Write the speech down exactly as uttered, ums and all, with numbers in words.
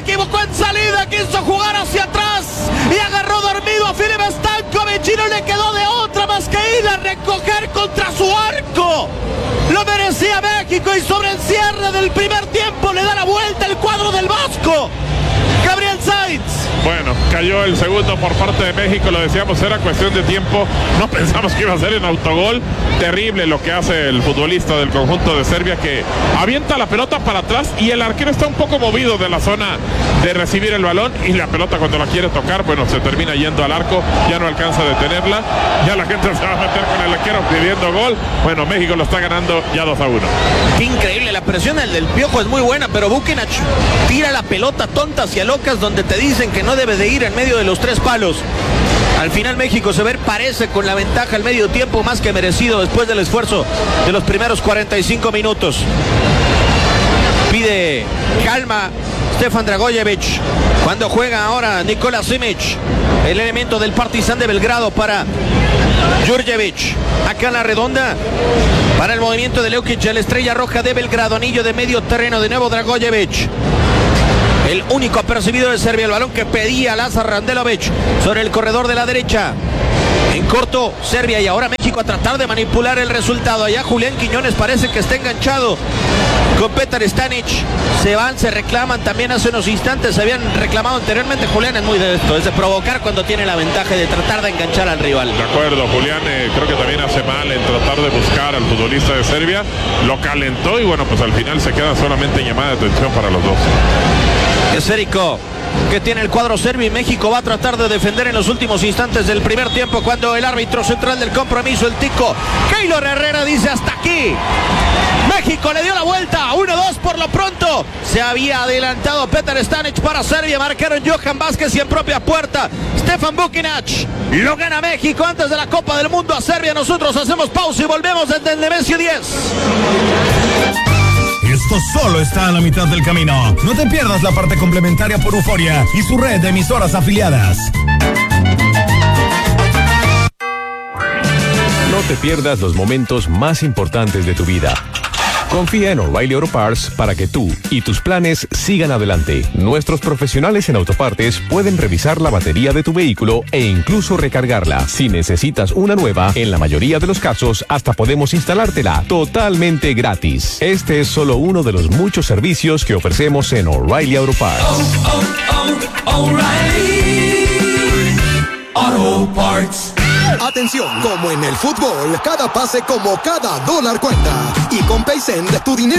equivocó en salida, quiso jugar hacia atrás y agarró dormido a Filip Stankovic y no le quedó de otra más que ir a recoger contra su arco. Lo merecía México y sobre el cierre del primer tiempo le da la vuelta el cuadro del Vasco. Gabriel Sainz. Bueno, cayó el segundo por parte de México, lo decíamos, era cuestión de tiempo. No pensamos que iba a ser en autogol. Terrible lo que hace el futbolista del conjunto de Serbia, que avienta la pelota para atrás y el arquero está un poco movido de la zona de recibir el balón y la pelota cuando la quiere tocar, bueno, se termina yendo al arco, ya no alcanza a detenerla, ya la gente se va a meter con el arquero pidiendo gol. Bueno, México lo está ganando ya dos a uno. Qué increíble, la presión del, del Piojo es muy buena, pero Bukinach tira la pelota tonta hacia locas donde te dicen que no debe de ir en medio de los tres palos. Al final México se ve, parece con la ventaja al medio tiempo, más que merecido después del esfuerzo de los primeros cuarenta y cinco minutos. Pide calma Stefan Dragojevic cuando juega ahora Nikola Simic, el elemento del Partizan de Belgrado, para Djurjevic. Acá en la redonda para el movimiento de Leukic, la estrella roja de Belgrado, anillo de medio terreno, de nuevo Dragojevic. El único apercibido de Serbia, el balón que pedía Lazar Randelovic sobre el corredor de la derecha. En corto, Serbia, y ahora México a tratar de manipular el resultado. Allá Julián Quiñones parece que está enganchado con Petar Stanic. Se van, se reclaman también hace unos instantes. Se habían reclamado anteriormente. Julián es muy de esto, es de provocar cuando tiene la ventaja, de tratar de enganchar al rival. De acuerdo, Julián eh, creo que también hace mal en tratar de buscar al futbolista de Serbia. Lo calentó y bueno, pues al final se queda solamente en llamada de atención para los dos. Esférico que tiene el cuadro serbio, y México va a tratar de defender en los últimos instantes del primer tiempo, cuando el árbitro central del compromiso, el tico Keylor Herrera, dice hasta aquí. México le dio la vuelta, uno dos por lo pronto. Se había adelantado Petar Stanic para Serbia, marcaron Johan Vázquez y en propia puerta Stefan Bukinach. Lo gana México antes de la Copa del Mundo a Serbia. Nosotros hacemos pausa y volvemos desde el Nemesio diez. Esto solo está a la mitad del camino. No te pierdas la parte complementaria por Euforia y su red de emisoras afiliadas. No te pierdas los momentos más importantes de tu vida. Confía en O'Reilly Auto Parts para que tú y tus planes sigan adelante. Nuestros profesionales en autopartes pueden revisar la batería de tu vehículo e incluso recargarla. Si necesitas una nueva, en la mayoría de los casos hasta podemos instalártela totalmente gratis. Este es solo uno de los muchos servicios que ofrecemos en O'Reilly Auto Parts. Oh, oh, oh, O'Reilly Auto Parts. Atención, como en el fútbol, cada pase como cada dólar cuenta. Y con PaySend, tu dinero